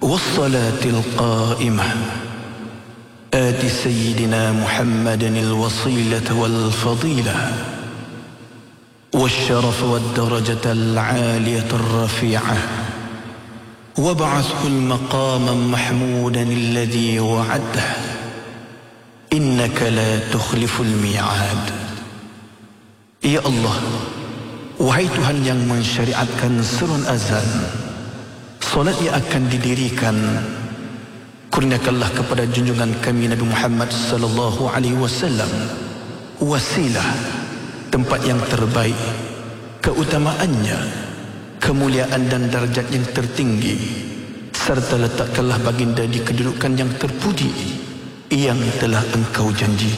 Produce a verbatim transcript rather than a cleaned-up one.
والصلاة القائمة آت سيدنا محمدا الوصيلة والفضيلة والشرف والدرجة العالية الرفيعة وابعثه المقام محمودا الذي وعده إنك لا تخلف الميعاد. Ya Allah, wahai Tuhan yang mensyariatkan serun azan, solat yang akan didirikan, kurniakanlah kepada junjungan kami Nabi Muhammad sallallahu alaihi wasallam wasilah, tempat yang terbaik, keutamaannya, kemuliaan dan darjat yang tertinggi, serta letakkanlah baginda di kedudukan yang terpuji yang telah engkau janji.